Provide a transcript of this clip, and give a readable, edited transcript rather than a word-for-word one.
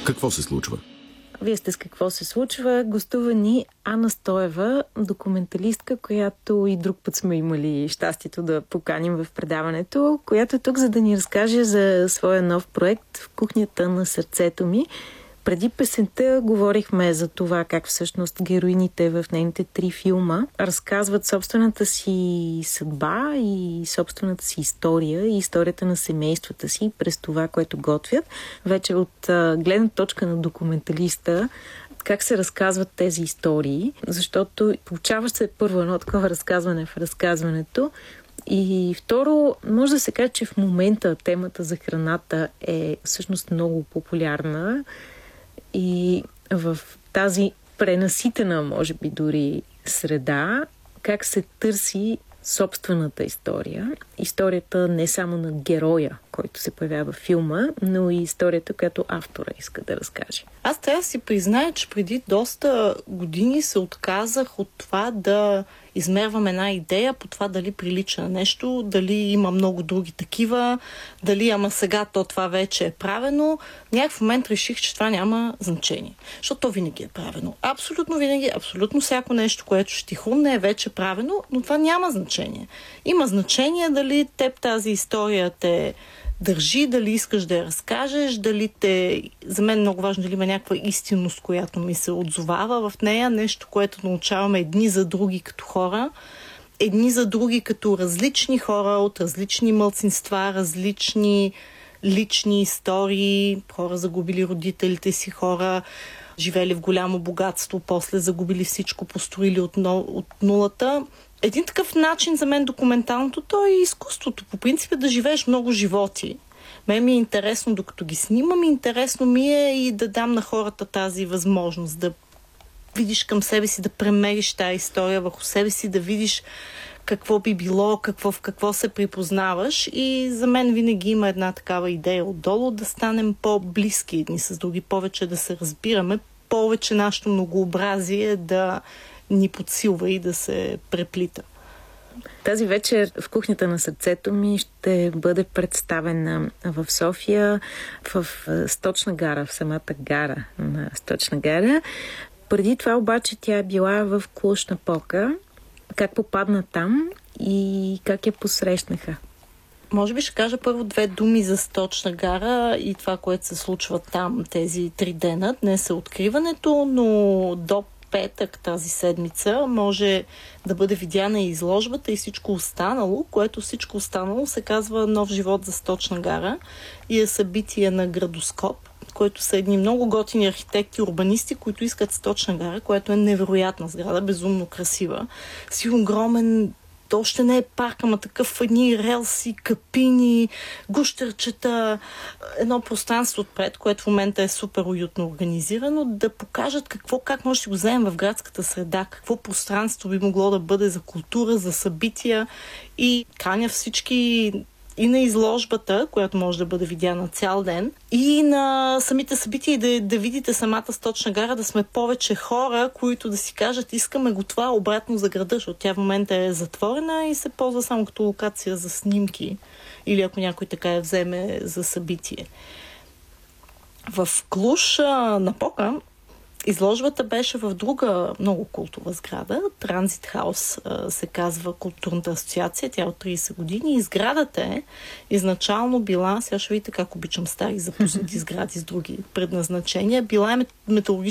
Какво се случва? Вие сте с какво се случва. Гостува ни Ана Стоева, документалистка, която и друг път сме имали щастието да поканим в предаването, която е тук, за да ни разкаже за своя нов проект "В кухнята на сърцето ми". Преди песента говорихме за това как всъщност героините в нейните 3 филма разказват собствената си съдба и собствената си история и историята на семействата си през това, което готвят. Вече от гледна точка на документалиста, как се разказват тези истории, защото получава се първо едно такова разказване в разказването, и второ, може да се каже, че в момента темата за храната е всъщност много популярна. И в тази пренаситена, може би дори, среда, как се търси собствената история. Историята не само на героя, който се появява в филма, но и историята, която автора иска да разкаже. Аз трябва да си призная, че преди доста години се отказах от това да измервам една идея по това дали прилича на нещо, дали има много други такива, дали ама сега това вече е правено. Някакъв момент реших, че това няма значение. Защото то винаги е правено. Абсолютно винаги, абсолютно всяко нещо, което ще ти хрумне, е вече правено, но това няма значение. Има значение дали теб тази история те държи, дали искаш да я разкажеш, дали за мен е много важно дали има някаква истинност, която ми се отзовава в нея, нещо, което научаваме едни за други като хора, едни за други като различни хора от различни малцинства, различни лични истории, хора загубили родителите си, хора живели в голямо богатство, после загубили всичко, построили от нулата. Един такъв начин за мен документалното, то е изкуството. По принцип е да живееш много животи. Мен ми е интересно, докато ги снимам, интересно ми е и да дам на хората тази възможност, да видиш към себе си, да премериш тази история върху себе си, да видиш какво би било, в какво се припознаваш. И за мен винаги има една такава идея отдолу, да станем по-близки едни с други, повече да се разбираме, повече нашето многообразие да ни подсилва и да се преплита. Тази вечер в кухнята на сърцето ми ще бъде представена в София, в Сточна гара, в самата гара на Сточна гара. Преди това обаче тя е била в Клуж-Напока. Как попадна там и как я посрещнаха? Може би ще кажа първо 2 думи за Сточна гара и това, което се случва там тези 3 дена. Днес е откриването, но до петък тази седмица може да бъде видяна и изложбата и всичко останало, което всичко останало се казва "Нов живот за Сточна гара" и е събитие на Градоскоп, които са едни много готини архитекти, урбанисти, които искат Сточна гара, което е невероятна сграда, безумно красива, си огромен. То още не е парк, ама такъв едни релси, капини, гущерчета, едно пространство отпред, което в момента е супер уютно организирано, да покажат как може да си го вземем в градската среда, какво пространство би могло да бъде за култура, за събития, и каня всички и на изложбата, която може да бъде видяна цял ден, и на самите събития, и да видите самата Сточна гара, да сме повече хора, които да си кажат, искаме го това обратно за града, защото тя в момента е затворена и се ползва само като локация за снимки, или ако някой така я вземе за събитие. В Клуж-Напока изложбата беше в друга много култова сграда. Транзит Хаус се казва културната асоциация. Тя е от 30 години. И сградата е изначално била, сега ще видите как обичам стари запуснати сгради с други предназначения, била е